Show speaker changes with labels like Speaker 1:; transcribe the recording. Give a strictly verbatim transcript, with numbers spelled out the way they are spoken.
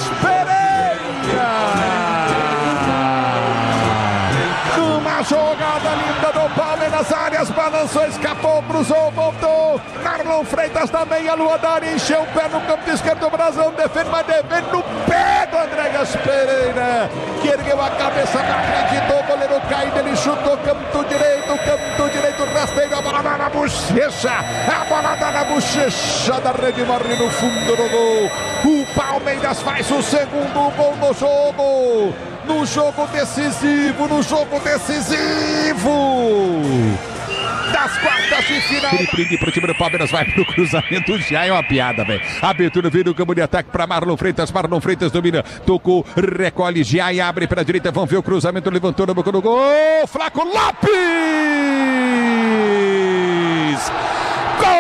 Speaker 1: Pereira. Uma jogada linda do Palmeiras, áreas, balançou, escapou, cruzou, voltou. Marlon Freitas da meia-lua da área, encheu o pé no campo esquerdo, o Brasão defende, mas defende no pé do Andréas Pereira, que ergueu a cabeça, não acreditou, o goleiro caído, ele chutou, canto direito, canto direito, rasteiro, a bola dá na bochecha, a bola dá na bochecha da rede, morre no fundo do gol. O Palmeiras faz o segundo gol no jogo. No jogo decisivo, no jogo decisivo das quartas de final. Felipe pro time do Palmeiras, vai pro cruzamento, já é uma piada, velho. Abertura veio no campo de ataque para Marlon Freitas, Marlon Freitas domina, tocou, recolhe, já e abre pra direita, vamos ver o cruzamento, levantou na boca do gol, Flaco Lopes!